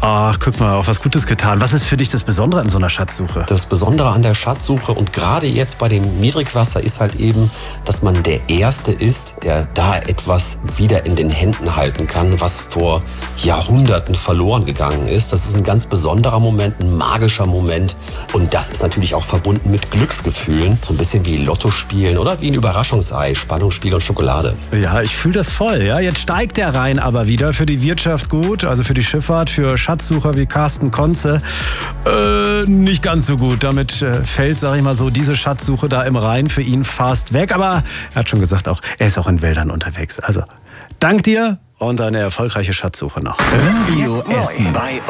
Ach, guck mal, auf was Gutes getan. Was ist für dich das Besondere an so einer Schatzsuche? Das Besondere an der Schatzsuche und gerade jetzt bei dem Niedrigwasser ist halt eben, dass man der Erste ist, der da etwas wieder in den Händen halten kann, was vor Jahrhunderten verloren gegangen ist. Das ist ein ganz besonderer Moment, ein magischer Moment und das ist natürlich auch verbunden mit Glücksgefühlen. So ein bisschen wie Lotto spielen oder wie ein Überraschungsei, Spannungsspiel und Schokolade. Ja, ich fühle das voll. Ja, jetzt steigt der Rhein aber wieder. Für die Wirtschaft gut, also für die Schifffahrt, für Schatzsucher wie Carsten Konze nicht ganz so gut. Damit fällt, sag ich mal so, diese Schatzsuche da im Rhein für ihn fast weg. Aber er hat schon gesagt, auch er ist auch in Wäldern unterwegs. Also, dank dir und eine erfolgreiche Schatzsuche noch. Radio Essen.